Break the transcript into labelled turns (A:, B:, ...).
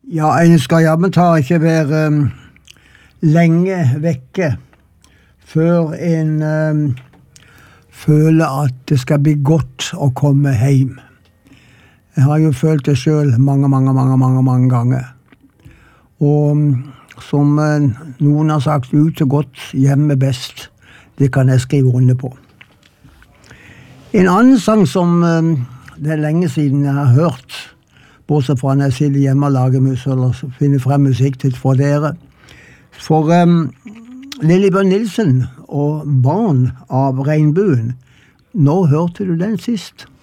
A: Ja, en skal jammen ta ikke være lenge vekke før en føler at det skal bli godt å komme hjem. Jeg har jo følt det selv mange ganger. Og som noen har sagt, ut og godt, hjemme best. Det kan jeg skrive under på. En annen sang som det er lenge siden jeg har hørt, bortsett fra når jeg sitter hjemme og lager musikk, eller finner frem musikk til for dere. For Lillebjørn Nilsen og Barn av regnbuen, når hørte du den sist?